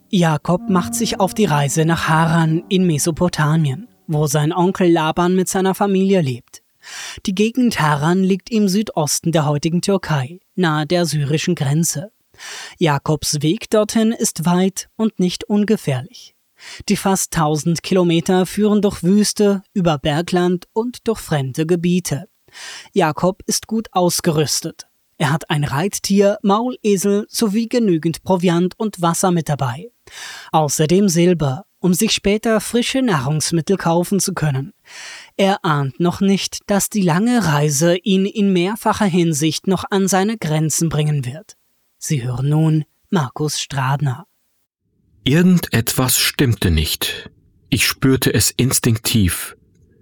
Jakob macht sich auf die Reise nach Haran in Mesopotamien, wo sein Onkel Laban mit seiner Familie lebt. Die Gegend Haran liegt im Südosten der heutigen Türkei, nahe der syrischen Grenze. Jakobs Weg dorthin ist weit und nicht ungefährlich. Die fast 1000 Kilometer führen durch Wüste, über Bergland und durch fremde Gebiete. Jakob ist gut ausgerüstet. Er hat ein Reittier, Maulesel sowie genügend Proviant und Wasser mit dabei. Außerdem Silber, um sich später frische Nahrungsmittel kaufen zu können. Er ahnt noch nicht, dass die lange Reise ihn in mehrfacher Hinsicht noch an seine Grenzen bringen wird. Sie hören nun Markus Stradner. Irgendetwas stimmte nicht. Ich spürte es instinktiv.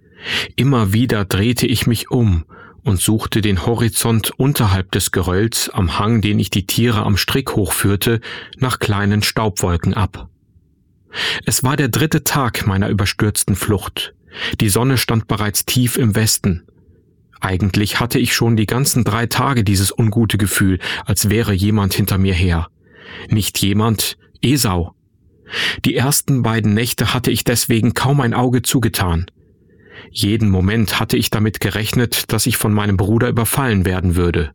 Immer wieder drehte ich mich um und suchte den Horizont unterhalb des Gerölls am Hang, den ich die Tiere am Strick hochführte, nach kleinen Staubwolken ab. Es war der 3. Tag meiner überstürzten Flucht. Die Sonne stand bereits tief im Westen. Eigentlich hatte ich schon die ganzen 3 Tage dieses ungute Gefühl, als wäre jemand hinter mir her. Nicht jemand, Esau. Die ersten 2 Nächte hatte ich deswegen kaum ein Auge zugetan. Jeden Moment hatte ich damit gerechnet, dass ich von meinem Bruder überfallen werden würde.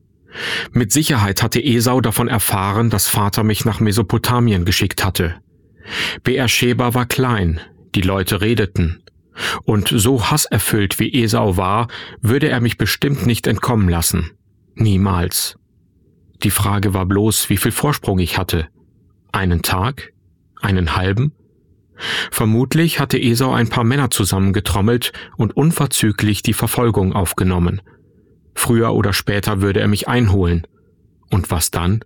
Mit Sicherheit hatte Esau davon erfahren, dass Vater mich nach Mesopotamien geschickt hatte. Beersheba war klein, die Leute redeten. Und so hasserfüllt wie Esau war, würde er mich bestimmt nicht entkommen lassen. Niemals. Die Frage war bloß, wie viel Vorsprung ich hatte. 1 Tag? 1 halben? Vermutlich hatte Esau ein paar Männer zusammengetrommelt und unverzüglich die Verfolgung aufgenommen. Früher oder später würde er mich einholen. Und was dann?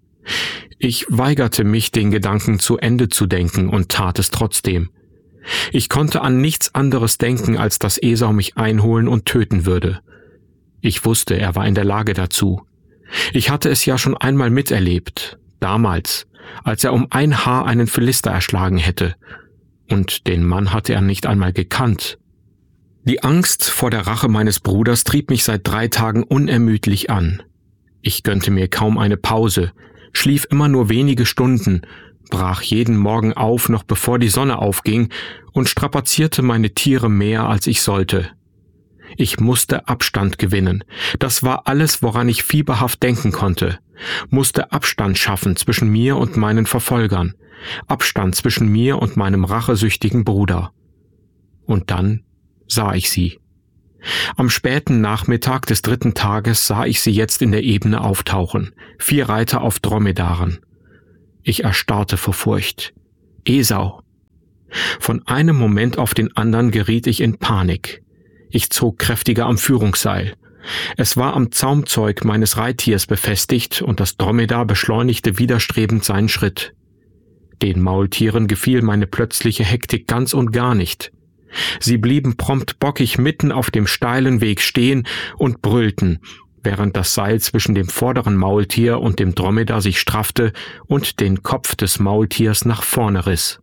Ich weigerte mich, den Gedanken zu Ende zu denken und tat es trotzdem. Ich konnte an nichts anderes denken, als dass Esau mich einholen und töten würde. Ich wusste, er war in der Lage dazu. Ich hatte es ja schon einmal miterlebt, damals, als er um ein Haar einen Philister erschlagen hätte. Und den Mann hatte er nicht einmal gekannt. Die Angst vor der Rache meines Bruders trieb mich seit 3 Tagen unermüdlich an. Ich gönnte mir kaum eine Pause, schlief immer nur wenige Stunden, brach jeden Morgen auf, noch bevor die Sonne aufging, und strapazierte meine Tiere mehr, als ich sollte. Ich musste Abstand gewinnen. Das war alles, woran ich fieberhaft denken konnte. Musste Abstand schaffen zwischen mir und meinen Verfolgern. Abstand zwischen mir und meinem rachesüchtigen Bruder. Und dann sah ich sie. Am späten Nachmittag des 3. Tages sah ich sie jetzt in der Ebene auftauchen. 4 Reiter auf Dromedaren. Ich erstarrte vor Furcht. Esau! Von einem Moment auf den anderen geriet ich in Panik. Ich zog kräftiger am Führungsseil. Es war am Zaumzeug meines Reittiers befestigt und das Dromedar beschleunigte widerstrebend seinen Schritt. Den Maultieren gefiel meine plötzliche Hektik ganz und gar nicht. Sie blieben prompt bockig mitten auf dem steilen Weg stehen und brüllten, während das Seil zwischen dem vorderen Maultier und dem Dromedar sich straffte und den Kopf des Maultiers nach vorne riss.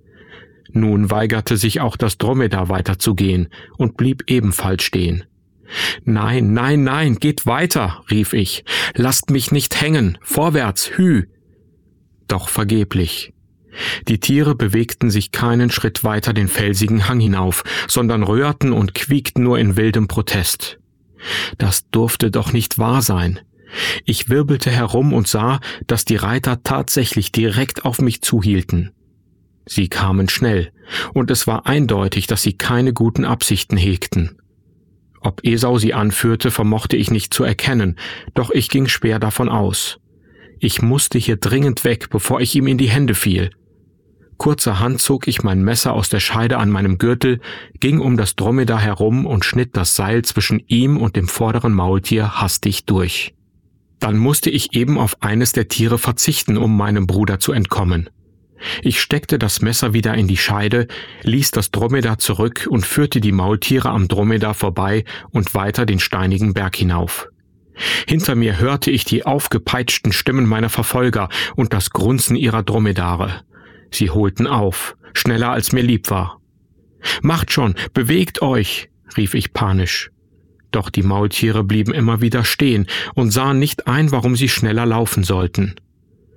Nun weigerte sich auch das Dromedar weiterzugehen und blieb ebenfalls stehen. »Nein, nein, nein, geht weiter«, rief ich. »Lasst mich nicht hängen, vorwärts, hü!« Doch vergeblich. Die Tiere bewegten sich keinen Schritt weiter den felsigen Hang hinauf, sondern röhrten und quiekten nur in wildem Protest. Das durfte doch nicht wahr sein. Ich wirbelte herum und sah, dass die Reiter tatsächlich direkt auf mich zuhielten. Sie kamen schnell, und es war eindeutig, dass sie keine guten Absichten hegten. Ob Esau sie anführte, vermochte ich nicht zu erkennen, doch ich ging schwer davon aus. Ich musste hier dringend weg, bevor ich ihm in die Hände fiel. Kurzerhand zog ich mein Messer aus der Scheide an meinem Gürtel, ging um das Dromedar herum und schnitt das Seil zwischen ihm und dem vorderen Maultier hastig durch. Dann musste ich eben auf eines der Tiere verzichten, um meinem Bruder zu entkommen. Ich steckte das Messer wieder in die Scheide, ließ das Dromedar zurück und führte die Maultiere am Dromedar vorbei und weiter den steinigen Berg hinauf. Hinter mir hörte ich die aufgepeitschten Stimmen meiner Verfolger und das Grunzen ihrer Dromedare. Sie holten auf, schneller als mir lieb war. »Macht schon, bewegt euch«, rief ich panisch. Doch die Maultiere blieben immer wieder stehen und sahen nicht ein, warum sie schneller laufen sollten.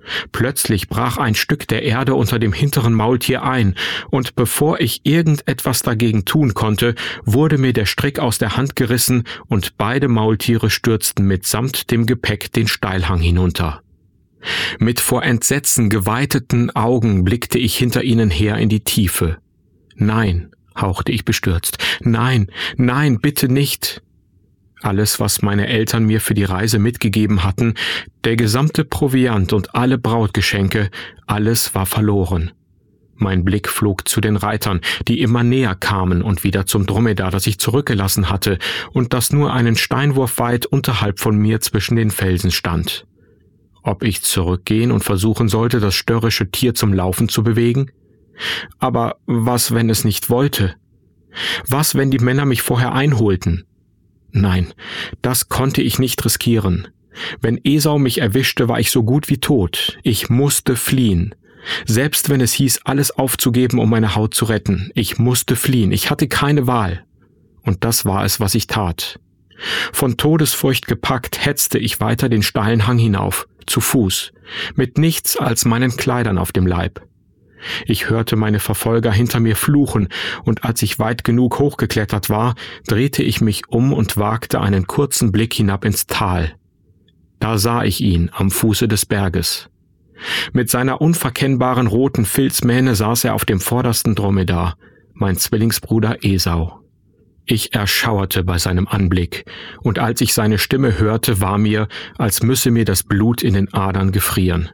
Plötzlich brach ein Stück der Erde unter dem hinteren Maultier ein, und bevor ich irgendetwas dagegen tun konnte, wurde mir der Strick aus der Hand gerissen und beide Maultiere stürzten mitsamt dem Gepäck den Steilhang hinunter. Mit vor Entsetzen geweiteten Augen blickte ich hinter ihnen her in die Tiefe. »Nein«, hauchte ich bestürzt, »nein, nein, bitte nicht!« Alles, was meine Eltern mir für die Reise mitgegeben hatten, der gesamte Proviant und alle Brautgeschenke, alles war verloren. Mein Blick flog zu den Reitern, die immer näher kamen, und wieder zum Dromedar, das ich zurückgelassen hatte und das nur einen Steinwurf weit unterhalb von mir zwischen den Felsen stand. Ob ich zurückgehen und versuchen sollte, das störrische Tier zum Laufen zu bewegen? Aber was, wenn es nicht wollte? Was, wenn die Männer mich vorher einholten? Nein, das konnte ich nicht riskieren. Wenn Esau mich erwischte, war ich so gut wie tot. Ich musste fliehen. Selbst wenn es hieß, alles aufzugeben, um meine Haut zu retten. Ich musste fliehen. Ich hatte keine Wahl. Und das war es, was ich tat. Von Todesfurcht gepackt, hetzte ich weiter den steilen Hang hinauf, zu Fuß, mit nichts als meinen Kleidern auf dem Leib. Ich hörte meine Verfolger hinter mir fluchen, und als ich weit genug hochgeklettert war, drehte ich mich um und wagte einen kurzen Blick hinab ins Tal. Da sah ich ihn am Fuße des Berges. Mit seiner unverkennbaren roten Filzmähne saß er auf dem vordersten Dromedar, mein Zwillingsbruder Esau. Ich erschauerte bei seinem Anblick, und als ich seine Stimme hörte, war mir, als müsse mir das Blut in den Adern gefrieren.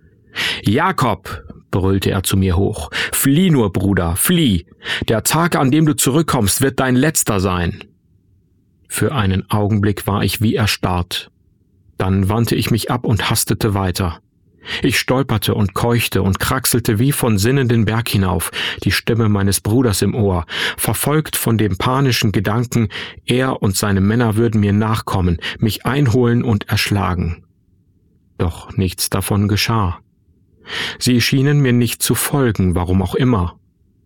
»Jakob«, brüllte er zu mir hoch, »flieh nur, Bruder, flieh! Der Tag, an dem du zurückkommst, wird dein letzter sein!« Für einen Augenblick war ich wie erstarrt. Dann wandte ich mich ab und hastete weiter. Ich stolperte und keuchte und kraxelte wie von Sinnen den Berg hinauf, die Stimme meines Bruders im Ohr, verfolgt von dem panischen Gedanken, er und seine Männer würden mir nachkommen, mich einholen und erschlagen. Doch nichts davon geschah. Sie schienen mir nicht zu folgen, warum auch immer.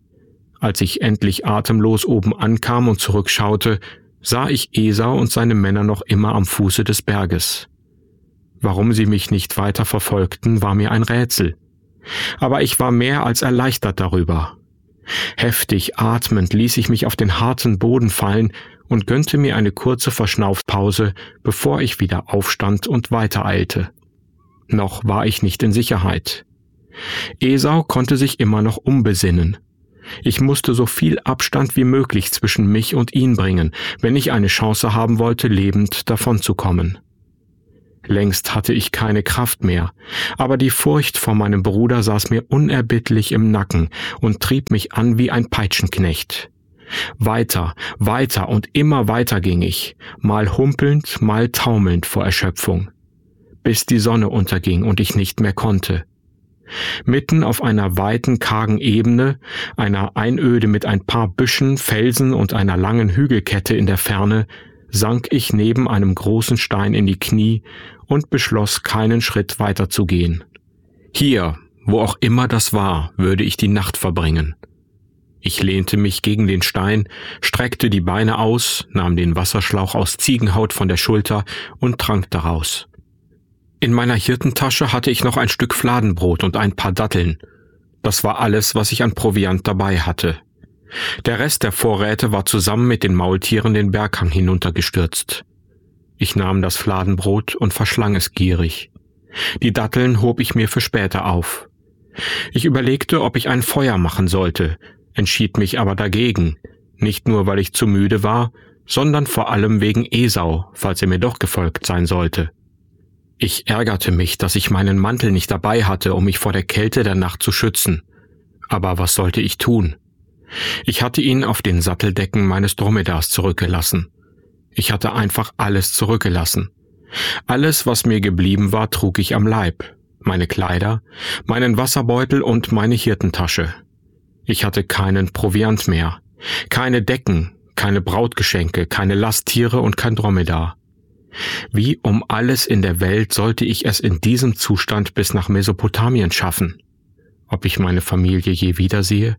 Als ich endlich atemlos oben ankam und zurückschaute, sah ich Esau und seine Männer noch immer am Fuße des Berges. Warum sie mich nicht weiter verfolgten, war mir ein Rätsel. Aber ich war mehr als erleichtert darüber. Heftig atmend ließ ich mich auf den harten Boden fallen und gönnte mir eine kurze Verschnaufpause, bevor ich wieder aufstand und weitereilte. Noch war ich nicht in Sicherheit. Esau konnte sich immer noch umbesinnen. Ich musste so viel Abstand wie möglich zwischen mich und ihn bringen, wenn ich eine Chance haben wollte, lebend davonzukommen. Längst hatte ich keine Kraft mehr, aber die Furcht vor meinem Bruder saß mir unerbittlich im Nacken und trieb mich an wie ein Peitschenknecht. Weiter, weiter und immer weiter ging ich, mal humpelnd, mal taumelnd vor Erschöpfung, bis die Sonne unterging und ich nicht mehr konnte. Mitten auf einer weiten, kargen Ebene, einer Einöde mit ein paar Büschen, Felsen und einer langen Hügelkette in der Ferne, sank ich neben einem großen Stein in die Knie und beschloss, keinen Schritt weiter zu gehen. Hier, wo auch immer das war, würde ich die Nacht verbringen. Ich lehnte mich gegen den Stein, streckte die Beine aus, nahm den Wasserschlauch aus Ziegenhaut von der Schulter und trank daraus. In meiner Hirtentasche hatte ich noch ein Stück Fladenbrot und ein paar Datteln. Das war alles, was ich an Proviant dabei hatte. Der Rest der Vorräte war zusammen mit den Maultieren den Berghang hinuntergestürzt. Ich nahm das Fladenbrot und verschlang es gierig. Die Datteln hob ich mir für später auf. Ich überlegte, ob ich ein Feuer machen sollte, entschied mich aber dagegen, nicht nur, weil ich zu müde war, sondern vor allem wegen Esau, falls er mir doch gefolgt sein sollte. Ich ärgerte mich, dass ich meinen Mantel nicht dabei hatte, um mich vor der Kälte der Nacht zu schützen. Aber was sollte ich tun? Ich hatte ihn auf den Satteldecken meines Dromedars zurückgelassen. Ich hatte einfach alles zurückgelassen. Alles, was mir geblieben war, trug ich am Leib. Meine Kleider, meinen Wasserbeutel und meine Hirtentasche. Ich hatte keinen Proviant mehr, keine Decken, keine Brautgeschenke, keine Lasttiere und kein Dromedar. Wie um alles in der Welt sollte ich es in diesem Zustand bis nach Mesopotamien schaffen? Ob ich meine Familie je wiedersehe?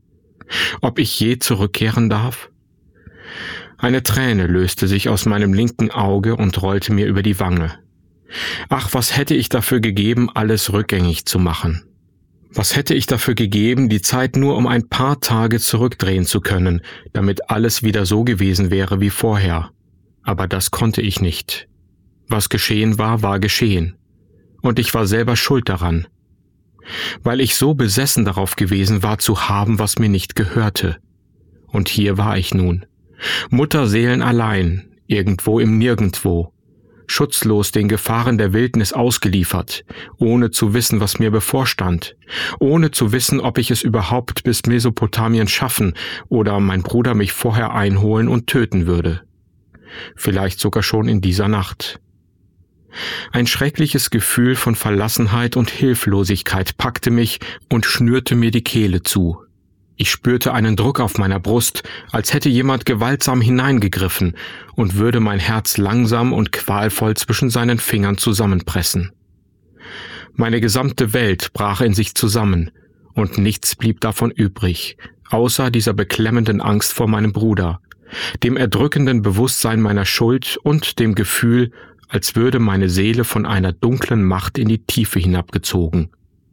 Ob ich je zurückkehren darf? Eine Träne löste sich aus meinem linken Auge und rollte mir über die Wange. Ach, was hätte ich dafür gegeben, alles rückgängig zu machen? Was hätte ich dafür gegeben, die Zeit nur um ein paar Tage zurückdrehen zu können, damit alles wieder so gewesen wäre wie vorher? Aber das konnte ich nicht. Was geschehen war, war geschehen. Und ich war selber schuld daran. Weil ich so besessen darauf gewesen war, zu haben, was mir nicht gehörte. Und hier war ich nun. Mutterseelen allein, irgendwo im Nirgendwo. Schutzlos den Gefahren der Wildnis ausgeliefert, ohne zu wissen, was mir bevorstand, ohne zu wissen, ob ich es überhaupt bis Mesopotamien schaffen oder mein Bruder mich vorher einholen und töten würde. Vielleicht sogar schon in dieser Nacht. Ein schreckliches Gefühl von Verlassenheit und Hilflosigkeit packte mich und schnürte mir die Kehle zu. Ich spürte einen Druck auf meiner Brust, als hätte jemand gewaltsam hineingegriffen und würde mein Herz langsam und qualvoll zwischen seinen Fingern zusammenpressen. Meine gesamte Welt brach in sich zusammen und nichts blieb davon übrig, außer dieser beklemmenden Angst vor meinem Bruder, dem erdrückenden Bewusstsein meiner Schuld und dem Gefühl, als würde meine Seele von einer dunklen Macht in die Tiefe hinabgezogen.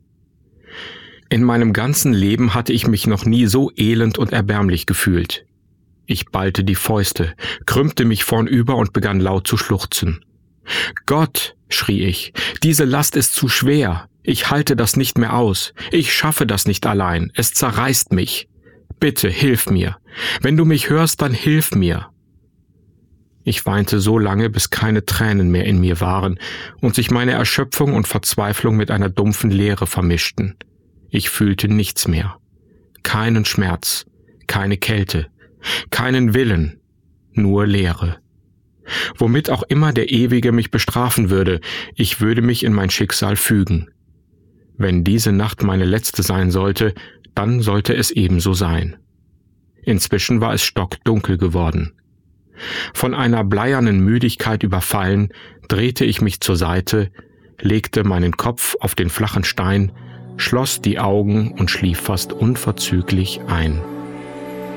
In meinem ganzen Leben hatte ich mich noch nie so elend und erbärmlich gefühlt. Ich ballte die Fäuste, krümmte mich vornüber und begann laut zu schluchzen. »Gott«, schrie ich, »diese Last ist zu schwer. Ich halte das nicht mehr aus. Ich schaffe das nicht allein. Es zerreißt mich. Bitte, hilf mir. Wenn du mich hörst, dann hilf mir.« Ich weinte so lange, bis keine Tränen mehr in mir waren und sich meine Erschöpfung und Verzweiflung mit einer dumpfen Leere vermischten. Ich fühlte nichts mehr. Keinen Schmerz, keine Kälte, keinen Willen, nur Leere. Womit auch immer der Ewige mich bestrafen würde, ich würde mich in mein Schicksal fügen. Wenn diese Nacht meine letzte sein sollte, dann sollte es ebenso sein. Inzwischen war es stockdunkel geworden. Von einer bleiernen Müdigkeit überfallen, drehte ich mich zur Seite, legte meinen Kopf auf den flachen Stein, schloss die Augen und schlief fast unverzüglich ein.